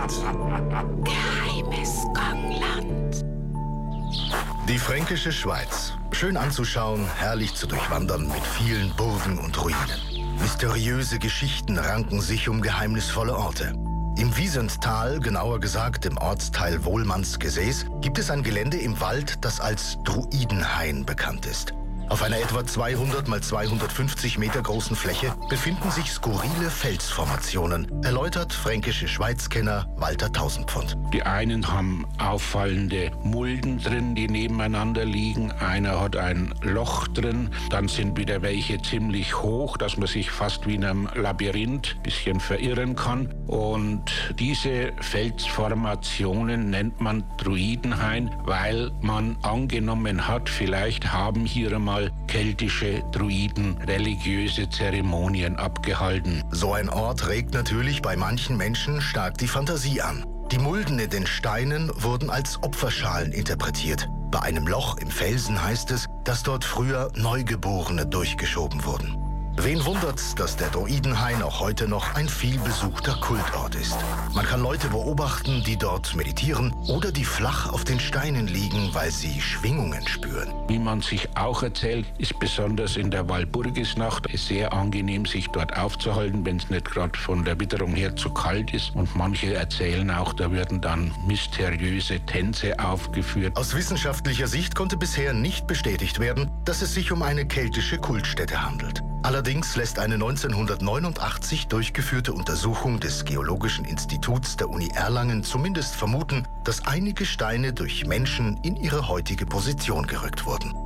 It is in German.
Geheimes Gangland. Die fränkische Schweiz. Schön anzuschauen, herrlich zu durchwandern mit vielen Burgen und Ruinen. Mysteriöse Geschichten ranken sich um geheimnisvolle Orte. Im Wiesenttal, genauer gesagt im Ortsteil Wohlmannsgesäß, gibt es ein Gelände im Wald, das als Druidenhain bekannt ist. Auf einer etwa 200 mal 250 Meter großen Fläche befinden sich skurrile Felsformationen, erläutert fränkische Schweizkenner Walter Tausendpfund. Die einen haben auffallende Mulden drin, die nebeneinander liegen. Einer hat ein Loch drin. Dann sind wieder welche ziemlich hoch, dass man sich fast wie in einem Labyrinth ein bisschen verirren kann. Und diese Felsformationen nennt man Druidenhain, weil man angenommen hat, vielleicht haben hier einmal keltische Druiden religiöse Zeremonien abgehalten. So ein Ort regt natürlich bei manchen Menschen stark die Fantasie an. Die Mulden in den Steinen wurden als Opferschalen interpretiert. Bei einem Loch im Felsen heißt es, dass dort früher Neugeborene durchgeschoben wurden. Wen wundert's, dass der Druidenhain auch heute noch ein vielbesuchter Kultort ist. Man kann Leute beobachten, die dort meditieren oder die flach auf den Steinen liegen, weil sie Schwingungen spüren. Wie man sich auch erzählt, ist besonders in der Walpurgisnacht sehr angenehm, sich dort aufzuhalten, wenn es nicht gerade von der Witterung her zu kalt ist. Und manche erzählen auch, da würden dann mysteriöse Tänze aufgeführt. Aus wissenschaftlicher Sicht konnte bisher nicht bestätigt werden, dass es sich um eine keltische Kultstätte handelt. Allerdings lässt eine 1989 durchgeführte Untersuchung des Geologischen Instituts der Uni Erlangen zumindest vermuten, dass einige Steine durch Menschen in ihre heutige Position gerückt wurden.